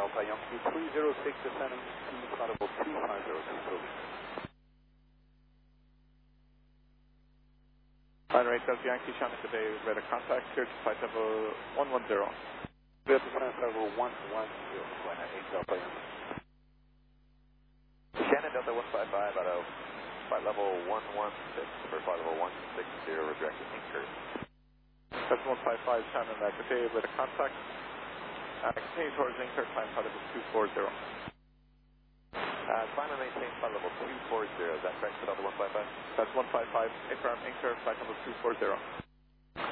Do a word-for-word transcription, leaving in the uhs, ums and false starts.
Delta Yankee three zero six descending to flight level two five zero two Philly. Line rate Delta Yankee, Shannon today, radar contact, clear to flight level one one zero. Clear to flight level one one zero, flight eight Delta Yankee. Shannon Delta one five five out of flight level one one six for flight level one six zero, redirected anchor. Delta one five five, Shannon, uh, good day, radar contact. Uh, continue towards anchor, climb flight level two four zero. Uh, climb and maintain flight level two four zero, is that correct for Delta one five five? That's one five five, affirm anchor, flight level two four zero.